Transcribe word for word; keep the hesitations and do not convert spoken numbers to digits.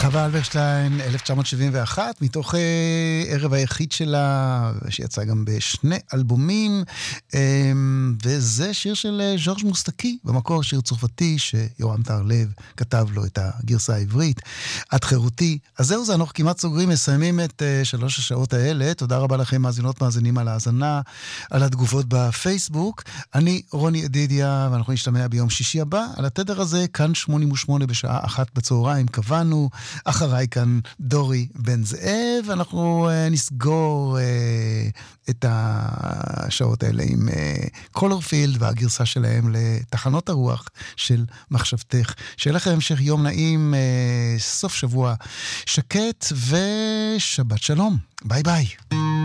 חווה אלברשטיין, אלף תשע מאות שבעים ואחת, מתוך אה, ערב היחיד שלה, שיצא גם בשני אלבומים, אה, וזה שיר של אה, ז'ורג' מוסטקי, במקור שיר צרפתי, שיורם טהרלב כתב לו את הגרסה העברית, את חירותי. אז זהו זה, אנחנו כמעט סוגרים, מסיימים את אה, שלוש השעות האלה. תודה רבה לכם, מאזינות מאזינים, על ההאזנה, על התגובות בפייסבוק. אני רוני אדידיה, ואנחנו נשתמע ביום שישי הבא, על התדר הזה, כאן שמונים ושמונה בשעה אחת בצהריים, קבענו, אחריי כאן דורי בן זאב, אנחנו uh, נסגור uh, את השעות האלה עם קולורפילד uh, והגרסה שלהם לתחנות הרוח של מחשבתך. שיהיה לכם המשך יום נעים, uh, סוף שבוע שקט ושבת שלום. ביי ביי.